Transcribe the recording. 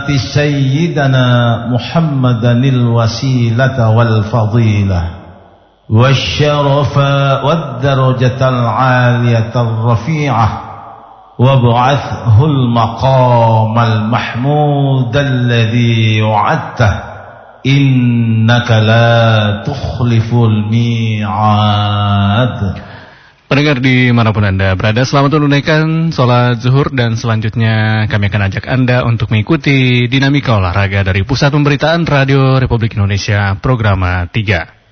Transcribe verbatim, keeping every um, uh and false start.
آت سيدنا محمدا الوسيلة والفضيلة والشرف والدرجة العالية الرفيعة وابعثه المقام المحمود الذي وعدته إنك لا تخلف الميعاد. Pendengar dimanapun Anda berada, selamat menunaikan sholat zuhur dan selanjutnya kami akan ajak Anda untuk mengikuti dinamika olahraga dari Pusat Pemberitaan Radio Republik Indonesia Programa tiga.